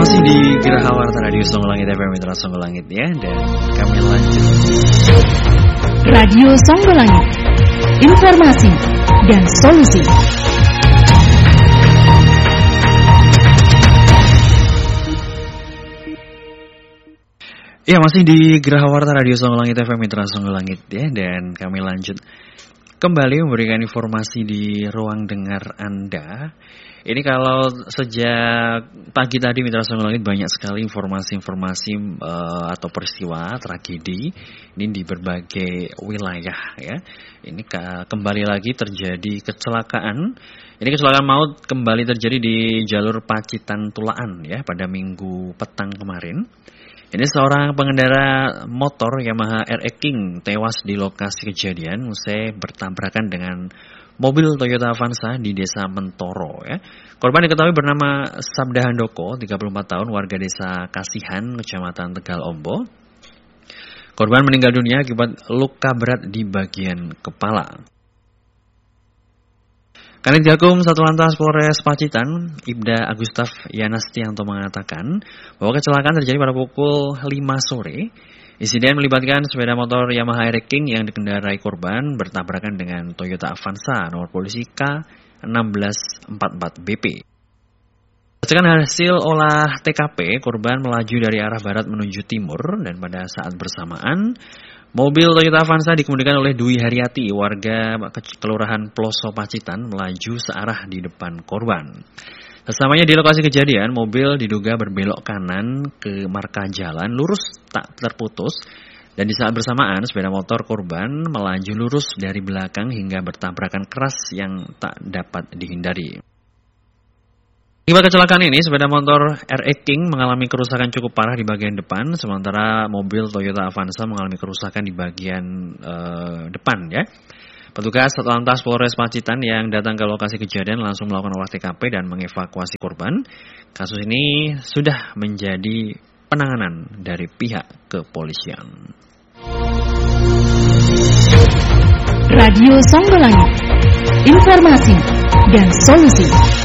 masih di Geraha Warta Radio Songgolangit FM Mitra Songgolangit ya, dan kami lanjut. Radio Songgolangit, informasi dan solusi. Ya, masih di Geraha Warta Radio Songgolangit FM Mitra Songgolangit ya, dan kami lanjut kembali memberikan informasi di ruang dengar Anda. Ini kalau sejak pagi tadi Mitra Songgolangit banyak sekali informasi-informasi atau peristiwa tragedi ini di berbagai wilayah ya. Ini kembali lagi terjadi kecelakaan. Ini kecelakaan maut kembali terjadi di jalur Pacitan Tulaan ya pada Minggu petang kemarin. Ini seorang pengendara motor Yamaha RX King tewas di lokasi kejadian usai bertabrakan dengan mobil Toyota Avanza di desa Mentoro ya. Korban diketahui bernama Sabda Handoko, 34 tahun, warga desa Kasihan, Kecamatan Tegal Ombo. Korban meninggal dunia akibat luka berat di bagian kepala. Kanit Gakum Satlantas Polres Pacitan, Ibda Agustaf Yanastianto mengatakan bahwa kecelakaan terjadi pada pukul 5 sore. Insiden melibatkan sepeda motor Yamaha RX King yang dikendarai korban bertabrakan dengan Toyota Avanza nomor polisi K1644BP. Berdasarkan hasil olah TKP, korban melaju dari arah barat menuju timur dan pada saat bersamaan mobil Toyota Avanza dikemudikan oleh Dwi Haryati, warga Kelurahan Ploso Pacitan, melaju searah di depan korban. Sesamanya di lokasi kejadian, mobil diduga berbelok kanan ke marka jalan lurus tak terputus, dan di saat bersamaan sepeda motor korban melaju lurus dari belakang hingga bertabrakan keras yang tak dapat dihindari. Akibat kecelakaan ini, sepeda motor RX King mengalami kerusakan cukup parah di bagian depan, sementara mobil Toyota Avanza mengalami kerusakan di bagian depan ya. Petugas Satlantas Polres Pacitan yang datang ke lokasi kejadian langsung melakukan olah TKP dan mengevakuasi korban. Kasus ini sudah menjadi penanganan dari pihak kepolisian. Radio Songgolangit, informasi dan solusi.